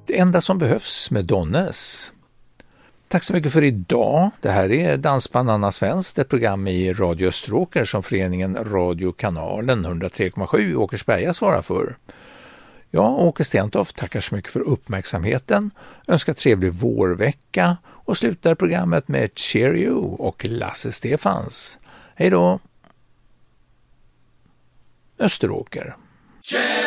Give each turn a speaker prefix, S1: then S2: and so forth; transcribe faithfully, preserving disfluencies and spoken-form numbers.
S1: Det enda som behövs med Donnes. Tack så mycket för idag. Det här är Dansband Anna Svenskt, ett program i Radio Österåker som föreningen Radiokanalen hundratre komma sju Åkersberga svarar för. Jag, Åke Stentoft, tackar så mycket för uppmärksamheten, önskar trevlig vårvecka och slutar programmet med Cheerio och Lasse Stefans. Hej då! Österåker.